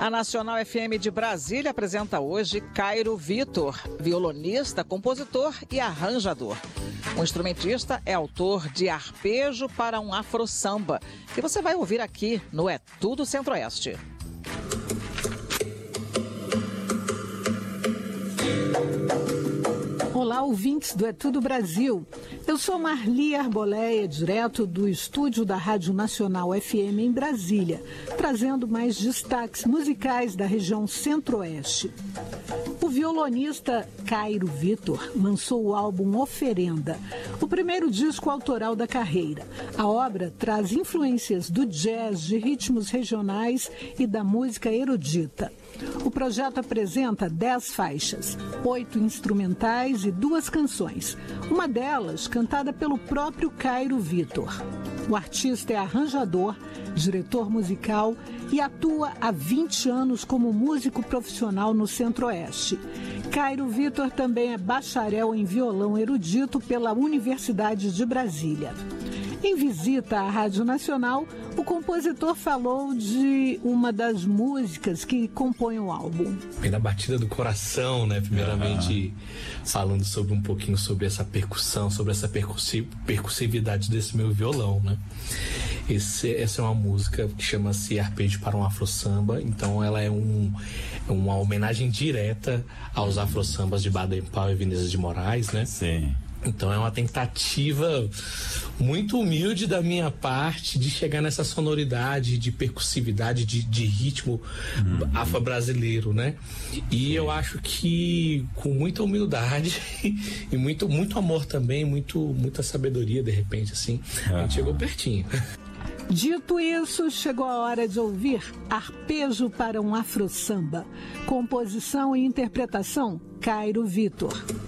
A Nacional FM de Brasília apresenta hoje Cairo Vitor, violonista, compositor e arranjador. O instrumentista é autor de Arpejo para um Afro-Samba, que você vai ouvir aqui no É Tudo Centro-Oeste. Olá, ouvintes do É Tudo Brasil. Eu sou Marli Arboleia, direto do estúdio da Rádio Nacional FM em Brasília, trazendo mais destaques musicais da região Centro-Oeste. O violonista Cairo Vitor lançou o álbum Oferenda, o primeiro disco autoral da carreira. A obra traz influências do jazz, de ritmos regionais e da música erudita. O projeto apresenta 10 faixas, 8 instrumentais e 2 canções, uma delas cantada pelo próprio Cairo Vitor. O artista é arranjador, diretor musical e atua há 20 anos como músico profissional no Centro-Oeste. Cairo Vitor também é bacharel em violão erudito pela Universidade de Brasília. Em visita à Rádio Nacional, o compositor falou de uma das músicas que compõem o álbum. Bem na batida do coração, né? Primeiramente, falando sobre um pouquinho sobre essa percussão, sobre essa percussividade desse meu violão, né? Essa é uma música que chama-se Arpejo para um Afro-Samba. Então ela é uma homenagem direta aos afro-sambas de Baden-Powell e Vinícius de Moraes, né? Sim. Então é uma tentativa muito humilde da minha parte de chegar nessa sonoridade de percussividade, de ritmo afro-brasileiro, né? E eu acho que com muita humildade e muito amor também, muita sabedoria, de repente, assim, a gente chegou pertinho. Dito isso, chegou a hora de ouvir Arpejo para um Afro-Samba. Composição e interpretação, Cairo Vitor.